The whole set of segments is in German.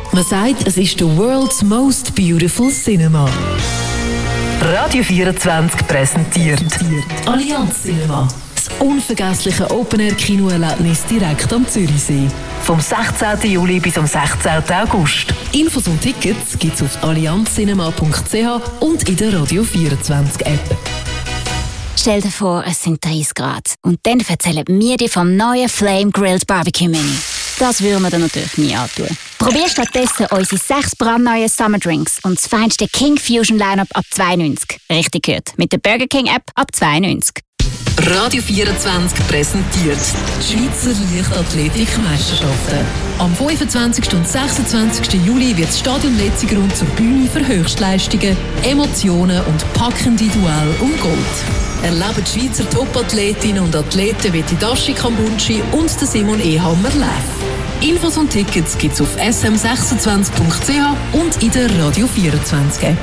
Man sagt, es ist the world's most beautiful cinema. Radio 24 präsentiert Allianz Cinema. Das unvergessliche Open-Air-Kinoerlebnis direkt am Zürichsee. Vom 16. Juli bis am 16. August. Infos und Tickets gibt's auf allianzcinema.ch und in der Radio 24 App. Stell dir vor, es sind 30 Grad. Und dann erzählen wir dir vom neuen Flame Grilled Barbecue Menü. Das würden wir dir natürlich nie antun. Probier stattdessen unsere 6 brandneuen Summer Drinks und das feinste King Fusion Lineup ab 92. Richtig gehört, mit der Burger King App ab 92. Radio 24 präsentiert die Schweizer Leichtathletik-Meisterschaften. Am 25. und 26. Juli wird das Stadion Letzigrund zur Bühne für Höchstleistungen, Emotionen und packende Duelle um Gold. Erleben die Schweizer Top-Athletinnen und Athleten wie Dashi Kambunchi und Simon Ehammer live. Infos und Tickets gibt's auf sm26.ch und in der Radio 24 App.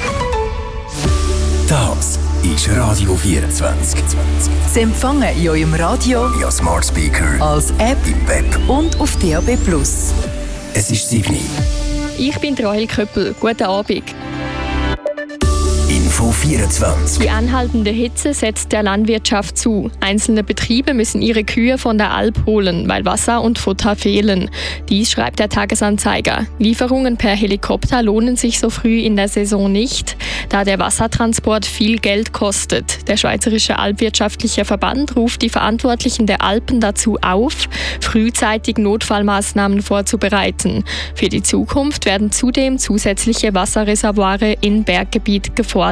Das ist Radio 24. Sie empfangen in eurem Radio, via Smart Speaker, als App im Web und auf DAB+. Es ist 7 Uhr. Ich bin Rahel Köppel. Guten Abend. Info 24. Die anhaltende Hitze setzt der Landwirtschaft zu. Einzelne Betriebe müssen ihre Kühe von der Alp holen, weil Wasser und Futter fehlen. Dies schreibt der Tagesanzeiger. Lieferungen per Helikopter lohnen sich so früh in der Saison nicht, da der Wassertransport viel Geld kostet. Der Schweizerische Alpwirtschaftliche Verband ruft die Verantwortlichen der Alpen dazu auf, frühzeitig Notfallmaßnahmen vorzubereiten. Für die Zukunft werden zudem zusätzliche Wasserreservoire im Berggebiet gefordert.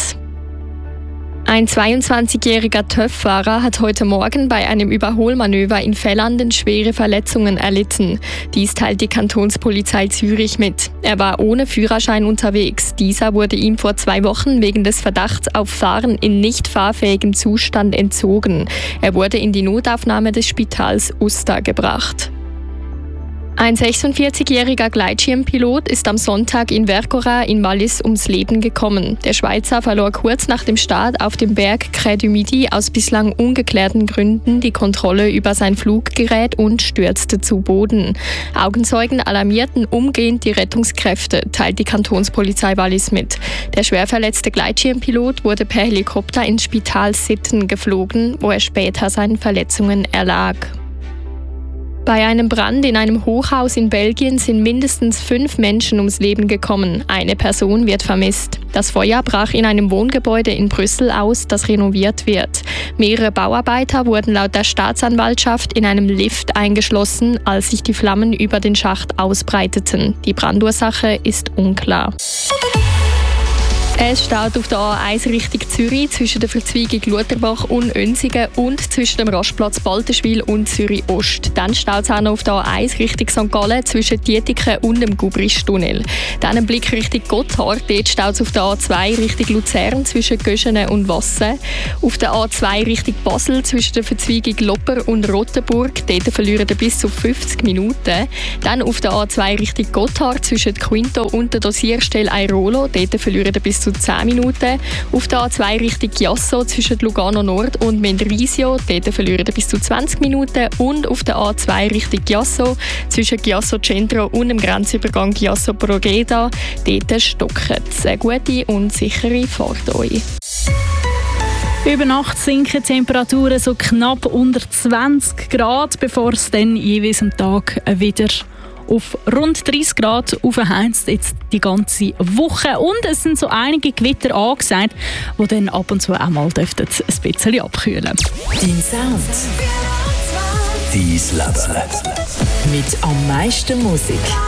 Ein 22-jähriger TÜV-Fahrer hat heute Morgen bei einem Überholmanöver in Vellanden schwere Verletzungen erlitten. Dies teilt die Kantonspolizei Zürich mit. Er war ohne Führerschein unterwegs. Dieser wurde ihm vor 2 Wochen wegen des Verdachts auf Fahren in nicht fahrfähigem Zustand entzogen. Er wurde in die Notaufnahme des Spitals Uster gebracht. Ein 46-jähriger Gleitschirmpilot ist am Sonntag in Vercora in Wallis ums Leben gekommen. Der Schweizer verlor kurz nach dem Start auf dem Berg Crêt du Midi aus bislang ungeklärten Gründen die Kontrolle über sein Fluggerät und stürzte zu Boden. Augenzeugen alarmierten umgehend die Rettungskräfte, teilt die Kantonspolizei Wallis mit. Der schwer verletzte Gleitschirmpilot wurde per Helikopter ins Spital Sitten geflogen, wo er später seinen Verletzungen erlag. Bei einem Brand in einem Hochhaus in Belgien sind mindestens 5 Menschen ums Leben gekommen. Eine Person wird vermisst. Das Feuer brach in einem Wohngebäude in Brüssel aus, das renoviert wird. Mehrere Bauarbeiter wurden laut der Staatsanwaltschaft in einem Lift eingeschlossen, als sich die Flammen über den Schacht ausbreiteten. Die Brandursache ist unklar. Es staut auf der A1 Richtung Zürich zwischen der Verzweigung Lutherbach und Önsigen und zwischen dem Rastplatz Baltenschwil und Zürich Ost. Dann staut es auch noch auf der A1 Richtung St. Gallen zwischen Dietiken und dem Gubrisch-Tunnel. Dann ein Blick Richtung Gotthard. Dort staut es auf der A2 Richtung Luzern zwischen Göschenen und Wassen. Auf der A2 Richtung Basel zwischen der Verzweigung Lopper und Rothenburg. Dort verlieren ihr bis zu 50 Minuten. Dann auf der A2 Richtung Gotthard zwischen Quinto und der Dosierstelle Airolo. Dort verlieren ihr bis zu 10 Minuten. Auf der A2 Richtung Chiasso zwischen Lugano Nord und Mendrisio, dort verlieren bis zu 20 Minuten. Und auf der A2 Richtung Chiasso zwischen Chiasso Centro und dem Grenzübergang Chiasso Progeda, dort stocken es. Eine gute und sichere Fahrt euch. Über Nacht sinken die Temperaturen so knapp unter 20 Grad, bevor es dann jeweils am Tag wieder auf rund 30 Grad aufheizt jetzt die ganze Woche. Und es sind so einige Gewitter angesagt, die dann ab und zu auch mal ein bisschen abkühlen. Dein Sound. Dein Leben. Mit am meisten Musik.